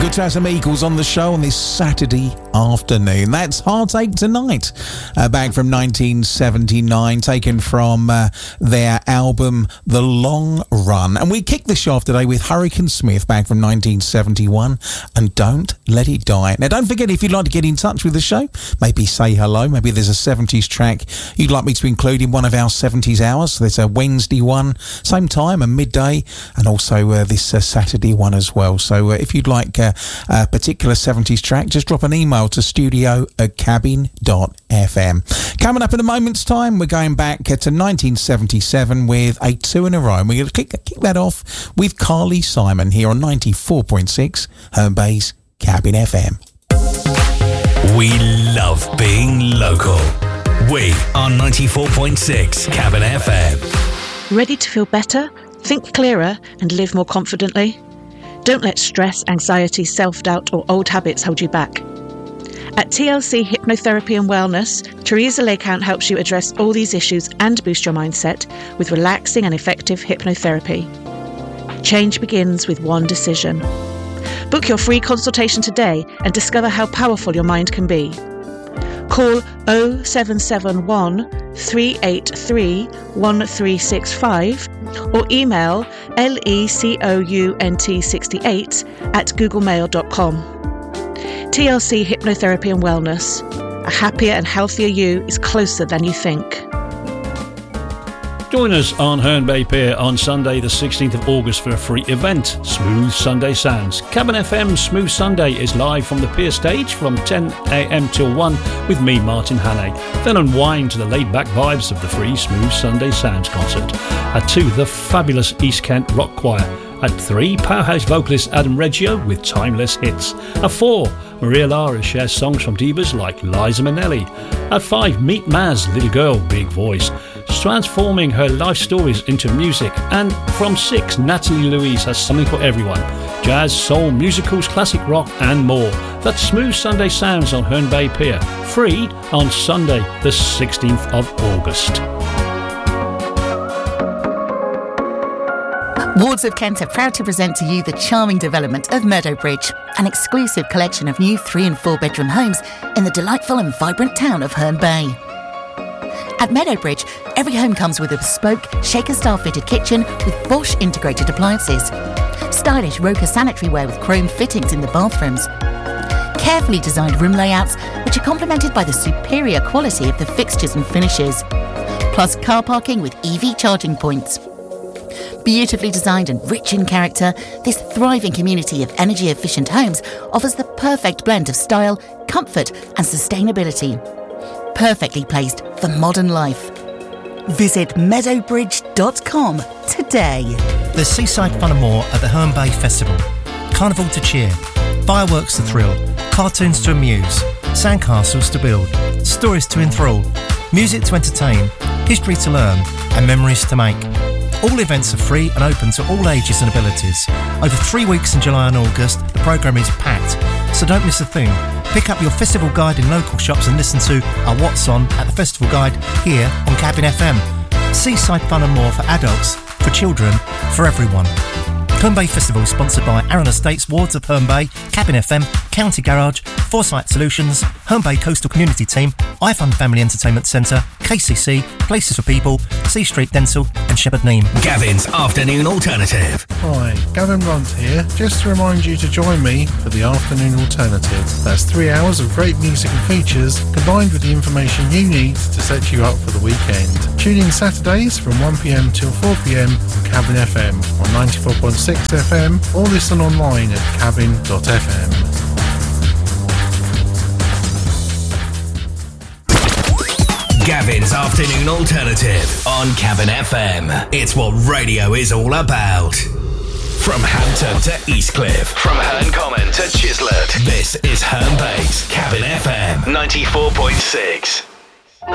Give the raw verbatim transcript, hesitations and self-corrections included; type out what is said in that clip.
Good to have some Eagles on the show on this Saturday afternoon. That's Heartache Tonight, uh, back from nineteen seventy-nine, taken from uh, their album The Long Run. And we kick the show off today with Hurricane Smith, back from nineteen seventy-one, and Don't Let It Die. Now, don't forget, if you'd like to get in touch with the show, maybe say hello, maybe there's a seventies track you'd like me to include in one of our seventies hours. There's a Wednesday one, same time, a midday, and also uh, this uh, Saturday one as well. So uh, if you'd like uh, a particular seventies track, just drop an email to studio at cabin dot f m. Coming up in a moment's time, we're going back uh, to nineteen seventy-seven with a two in a row, and we're going to kick, kick that off with Carly Simon here on ninety-four point six Home Bay's Cabin F M. We love being local. We are ninety-four point six Cabin F M. Ready to feel better, think clearer, and live more confidently? Don't let stress, anxiety, self-doubt, or old habits hold you back. At T L C Hypnotherapy and Wellness, Teresa Lecount helps you address all these issues and boost your mindset with relaxing and effective hypnotherapy. Change begins with one decision. Book your free consultation today and discover how powerful your mind can be. Call oh seven seven one, three eight three, one three six five or email lecount sixty-eight at googlemail dot com. T L C Hypnotherapy and Wellness. A happier and healthier you is closer than you think. Join us on Herne Bay Pier on Sunday the sixteenth of August for a free event, Smooth Sunday Sounds. Cabin F M Smooth Sunday is live from the pier stage from ten a m till one with me, Martin Hannay. Then unwind to the laid-back vibes of the free Smooth Sunday Sounds concert. At two, the fabulous East Kent Rock Choir. At three, powerhouse vocalist Adam Reggio with timeless hits. At four, Maria Lara shares songs from divas like Liza Minnelli. At five, meet Maz, Little Girl, Big Voice, transforming her life stories into music. And from six, Natalie Louise has something for everyone. Jazz, soul, musicals, classic rock and more. That's Smooth Sunday Sounds on Herne Bay Pier. Free on Sunday the sixteenth of August. Wards of Kent are proud to present to you the charming development of Meadowbridge, an exclusive collection of new three and four bedroom homes in the delightful and vibrant town of Herne Bay. At Meadowbridge, every home comes with a bespoke, Shaker-style fitted kitchen with Bosch integrated appliances, stylish Roker sanitary ware with chrome fittings in the bathrooms, carefully designed room layouts which are complemented by the superior quality of the fixtures and finishes, plus car parking with E V charging points. Beautifully designed and rich in character, this thriving community of energy-efficient homes offers the perfect blend of style, comfort and sustainability. Perfectly placed for modern life. Visit meadowbridge dot com today. There's Seaside Fun and More at the Herne Bay Festival. Carnival to cheer, fireworks to thrill, cartoons to amuse, sandcastles to build, stories to enthrall, music to entertain, history to learn and memories to make. All events are free and open to all ages and abilities. Over three weeks in July and August, the programme is packed, so don't miss a thing. Pick up your festival guide in local shops and listen to our What's On at the Festival Guide here on Cabin F M. Seaside Fun and More for adults, for children, for everyone. Herne Bay Festival is sponsored by Arran Estates, Wards of Herne Bay, Cabin F M, County Garage, Foresight Solutions, Herne Bay Coastal Community Team, iFund Family Entertainment Centre, K C C, Places for People, C Street Dental and Shepherd Neame. Gavin's Afternoon Alternative. Hi, Gavin Runt here. Just to remind you to join me for the Afternoon Alternative. That's three hours of great music and features combined with the information you need to set you up for the weekend. Tune in Saturdays from one p m till four p m on Cabin F M on ninety-four point six F M or listen online at cabin dot f m. Gavin's Afternoon Alternative on Cabin F M. It's what radio is all about. From Hampton to Eastcliff, from Herne Common to Chislett, this is Herne Bay's Cabin F M ninety-four point six.